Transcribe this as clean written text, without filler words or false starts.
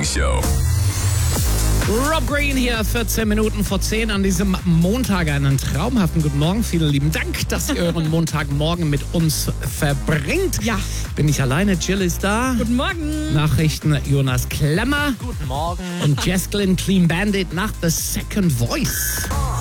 Show. Rob Green hier, 14 Minuten vor 10 an diesem Montag. Einen traumhaften guten Morgen. Vielen lieben Dank, dass ihr euren Montagmorgen mit uns verbringt. Ja. Bin ich alleine, Jill ist da. Guten Morgen. Nachrichten Jonas Klemmer. Guten Morgen. Und Jesklyn Clean Bandit nach The Second Voice.